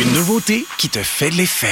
Une nouveauté qui te fait de l'effet.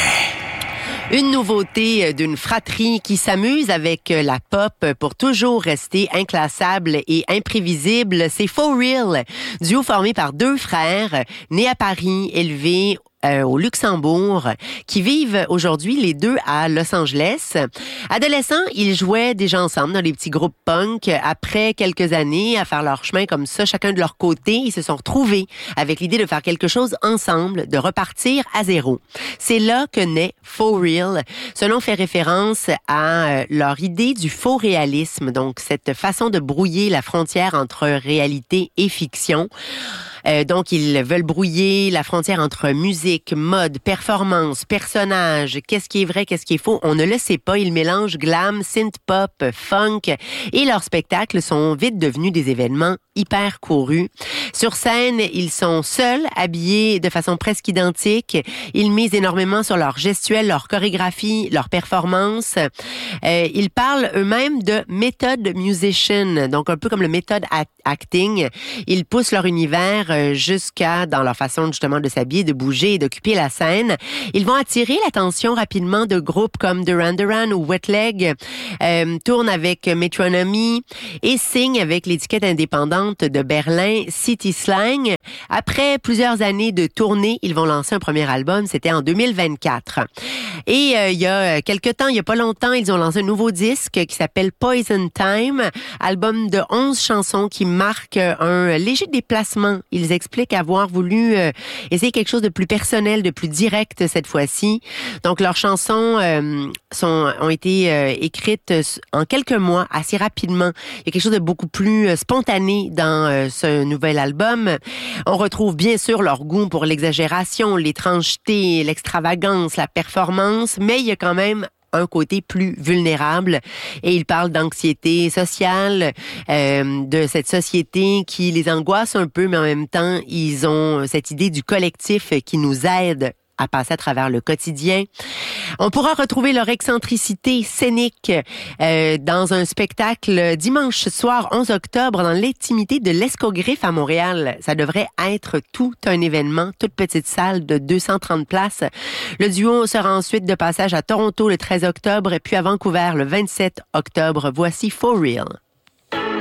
Une nouveauté d'une fratrie qui s'amuse avec la pop pour toujours rester inclassable et imprévisible. C'est For Real, duo formé par deux frères, nés à Paris, élevés au Luxembourg, qui vivent aujourd'hui les deux à Los Angeles. Adolescents, ils jouaient déjà ensemble dans les petits groupes punk. Après quelques années à faire leur chemin comme ça, chacun de leur côté, ils se sont retrouvés avec l'idée de faire quelque chose ensemble, de repartir à zéro. C'est là que naît For Real. Ce nom fait référence à leur idée du faux réalisme, donc cette façon de brouiller la frontière entre réalité et fiction. Donc, ils veulent brouiller la frontière entre musique, mode, performance, personnage, qu'est-ce qui est vrai, qu'est-ce qui est faux. On ne le sait pas. Ils mélangent glam, synth-pop, funk et leurs spectacles sont vite devenus des événements hyper courus. Sur scène, ils sont seuls, habillés de façon presque identique. Ils misent énormément sur leur gestuelle, leur chorégraphie, leur performance. Ils parlent eux-mêmes de method musician, donc un peu comme le method acting. Ils poussent leur univers jusqu'à dans leur façon justement de s'habiller, de bouger et d'occuper la scène. Ils vont attirer l'attention rapidement de groupes comme Duran Duran ou Wet Leg, tournent avec Metronomy et signent avec l'étiquette indépendante de Berlin City Slang. Après plusieurs années de tournée, ils vont lancer un premier album, c'était en 2024. Et il y a quelques temps, il y a pas longtemps, ils ont lancé un nouveau disque qui s'appelle Poison Time, album de 11 chansons qui marque un léger déplacement. Ils expliquent avoir voulu essayer quelque chose de plus personnel, de plus direct cette fois-ci. Donc, leurs chansons ont été écrites en quelques mois, assez rapidement. Il y a quelque chose de beaucoup plus spontané dans ce nouvel album. On retrouve bien sûr leur goût pour l'exagération, l'étrangeté, l'extravagance, la performance, mais il y a quand même un côté plus vulnérable et ils parlent d'anxiété sociale, de cette société qui les angoisse un peu, mais en même temps, ils ont cette idée du collectif qui nous aide à passer à travers le quotidien. On pourra retrouver leur excentricité scénique dans un spectacle dimanche soir 11 octobre dans l'intimité de l'Escogriffe à Montréal. Ça devrait être tout un événement, toute petite salle de 230 places. Le duo sera ensuite de passage à Toronto le 13 octobre puis à Vancouver le 27 octobre. Voici For Real.